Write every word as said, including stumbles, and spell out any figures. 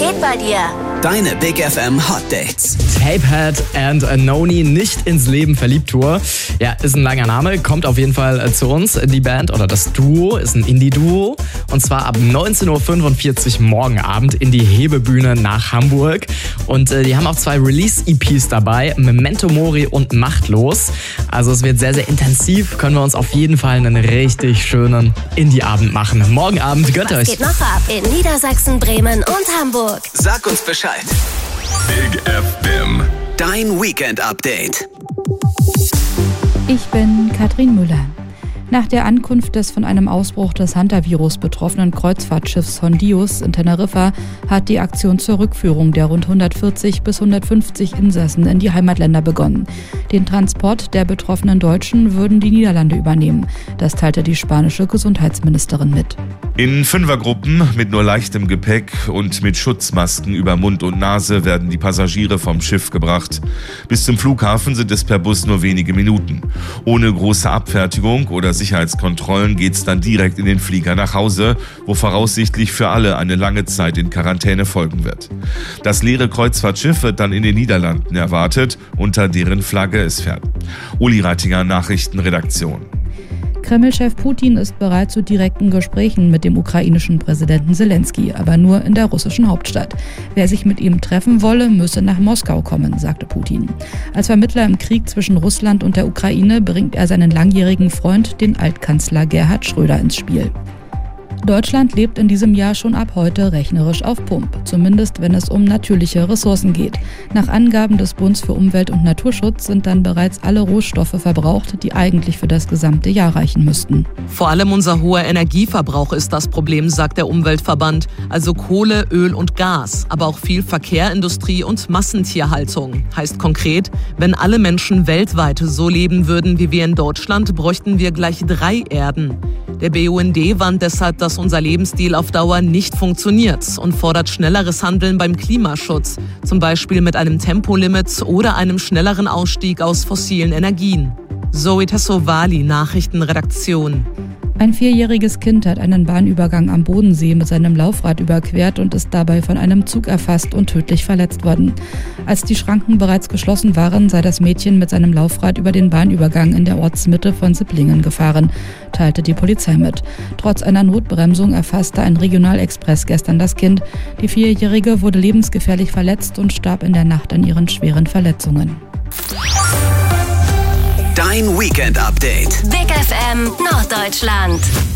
geht bei dir? Deine Big F M Hot Dates. Tapehead and Noni, nicht ins Leben verliebt Tour. Ja, ist ein langer Name, kommt auf jeden Fall zu uns. Die Band oder das Duo ist ein Indie-Duo. Und zwar ab neunzehn Uhr fünfundvierzig morgen Abend in die Hebebühne nach Hamburg. Und äh, die haben auch zwei Release-E Ps dabei, Memento Mori und Machtlos. Also es wird sehr, sehr intensiv. Können wir uns auf jeden Fall einen richtig schönen Indie-Abend machen. Morgen Abend gönnt Was euch. geht noch ab in Niedersachsen, Bremen und Hamburg? Sag uns Bescheid. Big F M. Dein Weekend-Update. Ich bin Katrin Müller. Nach der Ankunft des von einem Ausbruch des Hantavirus betroffenen Kreuzfahrtschiffs Hondius in Teneriffa hat die Aktion zur Rückführung der rund hundertvierzig bis hundertfünfzig Insassen in die Heimatländer begonnen. Den Transport der betroffenen Deutschen würden die Niederlande übernehmen. Das teilte die spanische Gesundheitsministerin mit. In Fünfergruppen mit nur leichtem Gepäck und mit Schutzmasken über Mund und Nase werden die Passagiere vom Schiff gebracht. Bis zum Flughafen sind es per Bus nur wenige Minuten. Ohne große Abfertigung oder Sicherheitskontrollen geht's dann direkt in den Flieger nach Hause, wo voraussichtlich für alle eine lange Zeit in Quarantäne folgen wird. Das leere Kreuzfahrtschiff wird dann in den Niederlanden erwartet, unter deren Flagge es fährt. Uli Reitinger, Nachrichtenredaktion. Kreml-Chef Putin ist bereit zu direkten Gesprächen mit dem ukrainischen Präsidenten Zelensky, aber nur in der russischen Hauptstadt. Wer sich mit ihm treffen wolle, müsse nach Moskau kommen, sagte Putin. Als Vermittler im Krieg zwischen Russland und der Ukraine bringt er seinen langjährigen Freund, den Altkanzler Gerhard Schröder, ins Spiel. Deutschland lebt in diesem Jahr schon ab heute rechnerisch auf Pump, zumindest wenn es um natürliche Ressourcen geht. Nach Angaben des Bundes für Umwelt und Naturschutz sind dann bereits alle Rohstoffe verbraucht, die eigentlich für das gesamte Jahr reichen müssten. Vor allem unser hoher Energieverbrauch ist das Problem, sagt der Umweltverband. Also Kohle, Öl und Gas, aber auch viel Verkehr, Industrie und Massentierhaltung. Heißt konkret, wenn alle Menschen weltweit so leben würden wie wir in Deutschland, bräuchten wir gleich drei Erden. Der B U N D warnt deshalb, dass unser Lebensstil auf Dauer nicht funktioniert und fordert schnelleres Handeln beim Klimaschutz, zum Beispiel mit einem Tempolimit oder einem schnelleren Ausstieg aus fossilen Energien. Zoe Tassovali, Nachrichtenredaktion. Ein vierjähriges Kind hat einen Bahnübergang am Bodensee mit seinem Laufrad überquert und ist dabei von einem Zug erfasst und tödlich verletzt worden. Als die Schranken bereits geschlossen waren, sei das Mädchen mit seinem Laufrad über den Bahnübergang in der Ortsmitte von Sipplingen gefahren, teilte die Polizei mit. Trotz einer Notbremsung erfasste ein Regionalexpress gestern das Kind. Die Vierjährige wurde lebensgefährlich verletzt und starb in der Nacht an ihren schweren Verletzungen. Dein Weekend-Update. Big F M Norddeutschland.